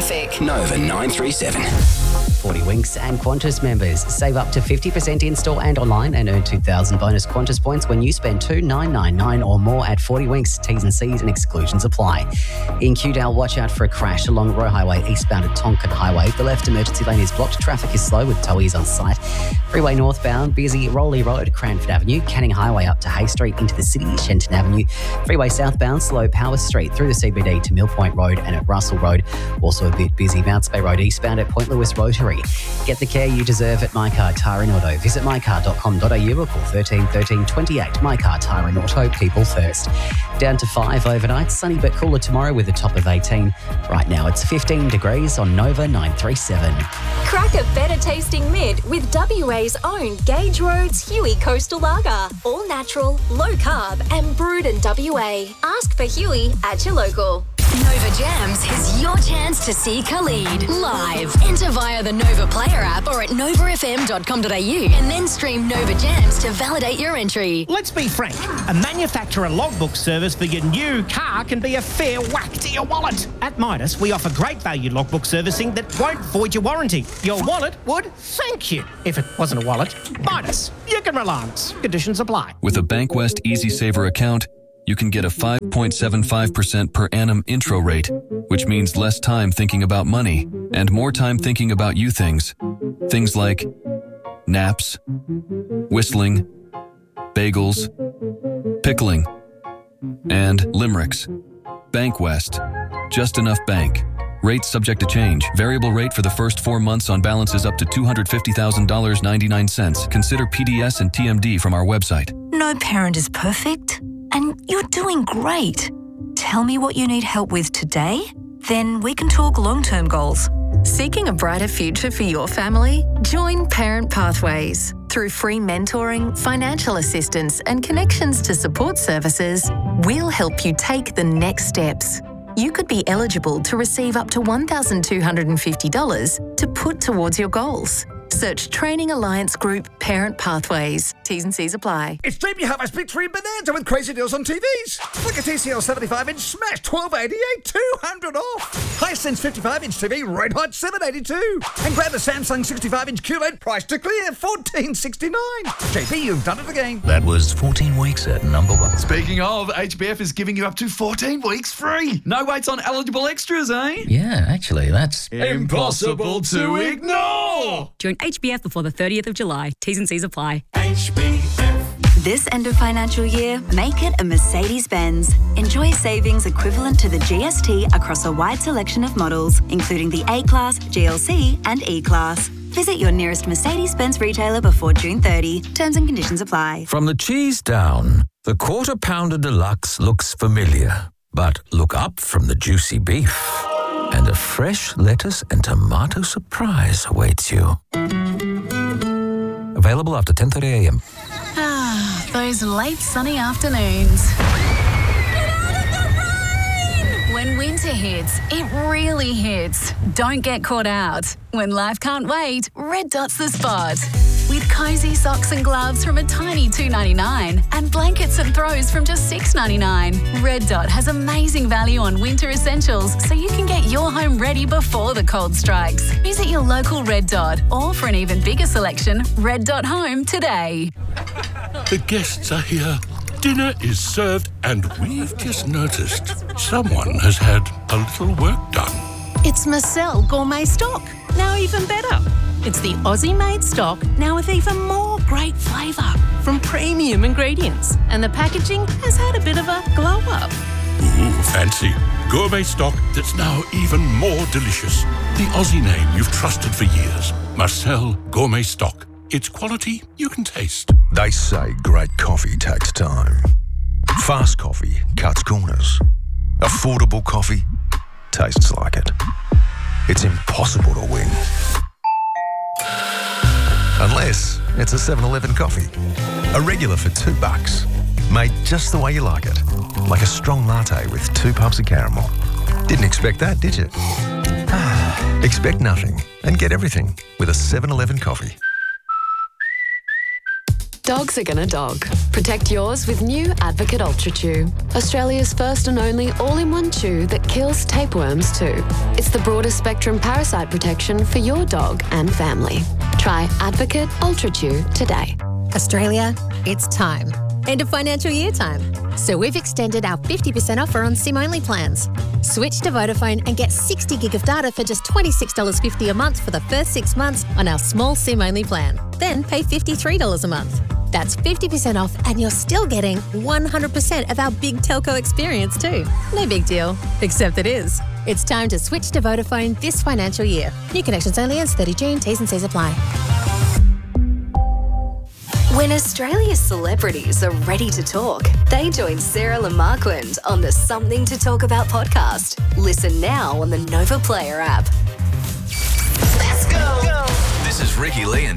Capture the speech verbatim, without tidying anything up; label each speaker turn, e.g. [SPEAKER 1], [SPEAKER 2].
[SPEAKER 1] traffic.
[SPEAKER 2] Nova nine three seven.
[SPEAKER 3] forty Winks and Qantas members save up to fifty percent in-store and online and earn two thousand bonus Qantas points when you spend two thousand nine hundred ninety-nine dollars or more at forty Winks. T's and C's and exclusions apply. In Kewdale, watch out for a crash along Roe Highway eastbound at Tonkin Highway. The left emergency lane is blocked. Traffic is slow with towies on site. Freeway northbound, busy Rowley Road, Cranford Avenue, Canning Highway up to Hay Street into the city, Shenton Avenue. Freeway southbound, slow Power Street through the C B D to Mill Point Road and at Russell Road. Also a bit busy Mounts Bay Road eastbound at Point Lewis Rotary. Get the care you deserve at My Car Tyre and Auto. Visit my car dot com dot a u or call thirteen thirteen twenty-eight. My Car Tyre and Auto, people first. Down to five overnight, sunny but cooler tomorrow with a top of eighteen. Right now it's fifteen degrees on Nova nine three seven.
[SPEAKER 1] Crack a better tasting mid with W A's own Gage Roads Huey Coastal Lager. All natural, low carb and brewed in W A. Ask for Huey at your local.
[SPEAKER 4] Nova Jams is your chance to see Khalid live. Enter via the Nova Player app or at nova f m dot com dot a u and then stream Nova Jams to validate your entry.
[SPEAKER 5] Let's be frank, a manufacturer logbook service for your new car can be a fair whack to your wallet. At Midas, we offer great value logbook servicing that won't void your warranty. Your wallet would thank you. If it wasn't a wallet, Midas, you can rely on us. Conditions apply.
[SPEAKER 6] With a Bankwest Easy Saver account, you can get a five point seven five percent per annum intro rate, which means less time thinking about money and more time thinking about you things. Things like naps, whistling, bagels, pickling, and limericks. Bankwest. Just enough bank. Rates subject to change. Variable rate for the first four months on balances up to two hundred fifty thousand dollars and ninety-nine cents. Consider P D S and T M D from our website.
[SPEAKER 7] No parent is perfect, and you're doing great. Tell me what you need help with today, then we can talk long-term goals.
[SPEAKER 8] Seeking a brighter future for your family? Join Parent Pathways. Through free mentoring, financial assistance, and connections to support services, we'll help you take the next steps. You could be eligible to receive up to one thousand two hundred fifty dollars to put towards your goals. Search Training Alliance Group Parent Pathways. T's and C's apply.
[SPEAKER 9] It's Dreamy Harvest Big Three Bonanza with crazy deals on T Vs. Like a T C L seventy-five inch Smash twelve eighty-eight, two hundred off. Hisense fifty-five inch T V Red Hot seven eighty-two. And grab a Samsung sixty-five inch Q L E D price to clear fourteen sixty-nine. J P, you've done it again.
[SPEAKER 10] That was fourteen weeks at number one.
[SPEAKER 11] Speaking of, H B F is giving you up to fourteen weeks free. No waits on eligible extras, eh?
[SPEAKER 10] Yeah, actually, that's
[SPEAKER 11] impossible to ignore.
[SPEAKER 12] Join H B F before the thirtieth of July. T's and C's apply.
[SPEAKER 11] H B F.
[SPEAKER 7] This end of financial year, make it a Mercedes-Benz. Enjoy savings equivalent to the G S T across a wide selection of models, including the A-Class, G L C and E-Class. Visit your nearest Mercedes-Benz retailer before June thirtieth. Terms and conditions apply.
[SPEAKER 13] From the cheese down, the Quarter Pounder Deluxe looks familiar. But look up from the juicy beef, and a fresh lettuce and tomato surprise awaits you. Available after ten thirty a m.
[SPEAKER 14] Ah, those late sunny afternoons. Get out of the rain! When winter hits, it really hits. Don't get caught out. When life can't wait, Red Dot's the spot. With cosy socks and gloves from a tiny two ninety-nine and blankets and throws from just six ninety-nine. Red Dot has amazing value on winter essentials so you can get your home ready before the cold strikes. Visit your local Red Dot or for an even bigger selection, red dot home today.
[SPEAKER 15] The guests are here. Dinner is served and we've just noticed someone has had a little work done.
[SPEAKER 16] It's Marcel Gourmet Stock, now even better. It's the Aussie-made stock, now with even more great flavour from premium ingredients. And the packaging has had a bit of a glow-up.
[SPEAKER 15] Ooh, fancy. Gourmet stock that's now even more delicious. The Aussie name you've trusted for years. Marcel Gourmet Stock. It's quality you can taste.
[SPEAKER 17] They say great coffee takes time. Fast coffee cuts corners. Affordable coffee tastes like it. It's impossible to win. Unless it's a seven eleven coffee. A regular for two bucks. Made just the way you like it. Like a strong latte with two puffs of caramel. Didn't expect that, did you? Expect nothing and get everything with a seven eleven coffee.
[SPEAKER 2] Dogs are gonna dog. Protect yours with new Advocate Ultra Chew. Australia's first and only all-in-one chew that kills tapeworms too. It's the broadest spectrum parasite protection for your dog and family. Try Advocate Ultra Chew today.
[SPEAKER 18] Australia, it's time. End of financial year time. So we've extended our fifty percent offer on SIM-only plans. Switch to Vodafone and get sixty gig of data for just twenty-six dollars fifty a month for the first six months on our small SIM-only plan. Then pay fifty-three dollars a month. That's fifty percent off and you're still getting one hundred percent of our big telco experience too. No big deal, except it is. It's time to switch to Vodafone this financial year. New connections only ends thirty June, T's and C's apply.
[SPEAKER 1] When Australia's celebrities are ready to talk, they join Sarah Lamarquand on the Something to Talk About podcast. Listen now on the Nova Player app.
[SPEAKER 19] Let's go. This is Ricky Lee and